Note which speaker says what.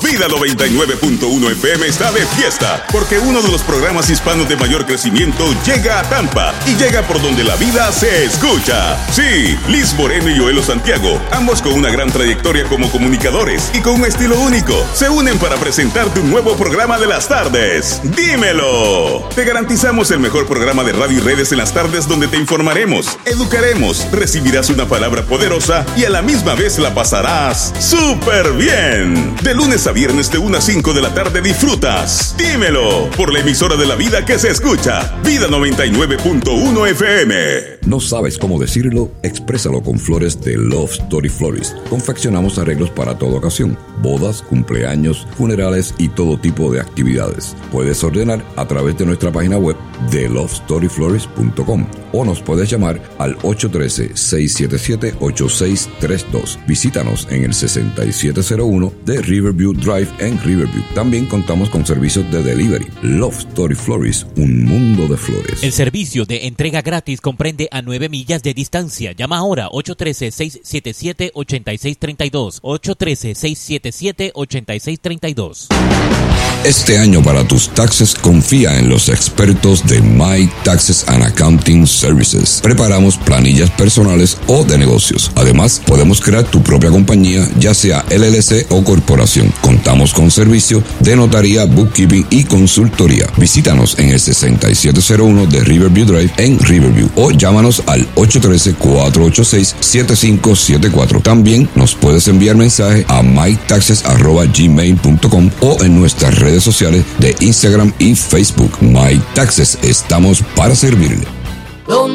Speaker 1: Vida 99.1 FM está de fiesta, porque uno de los programas hispanos de mayor crecimiento llega a Tampa y llega por donde la vida se escucha. Sí, Liz Moreno y Joelo Santiago, ambos con una gran trayectoria como comunicadores y con un estilo único, se unen para presentarte un nuevo programa de las tardes. ¡Dímelo! Te garantizamos el mejor programa de radio y redes en las tardes, donde te informaremos, educaremos, recibirás una palabra poderosa y a la misma vez la pasarás súper bien. De lunes a viernes de 1 a 5 de la tarde disfrutas Dímelo por la emisora de la vida que se escucha, Vida 99.1 FM.
Speaker 2: ¿No sabes cómo decirlo? Exprésalo con flores de Love Story Florist. Confeccionamos arreglos para toda ocasión: bodas, cumpleaños, funerales y todo tipo de actividades. Puedes ordenar a través de nuestra página web de lovestoryflorist.com o nos puedes llamar al 813-677-8632. Visítanos en el 6701 de Riverview Drive en Riverview. También contamos con servicios de delivery. Love Story Florist, un mundo de flores.
Speaker 3: El servicio de entrega gratis comprende a 9 millas de distancia. Llama ahora 813-677-8632. 813-677-8632.
Speaker 2: Este año, para tus taxes, confía en los expertos de My Taxes and Accounting Services. Preparamos planillas personales o de negocios. Además, podemos crear tu propia compañía, ya sea LLC o corporación. Contamos con servicio de notaría, bookkeeping y consultoría. Visítanos en el 6701 de Riverview Drive en Riverview o llámanos al 813-486-7574. También nos puedes enviar mensaje a mytaxes@gmail.com o en nuestras redes sociales de Instagram y Facebook. My Taxes, estamos para servirle.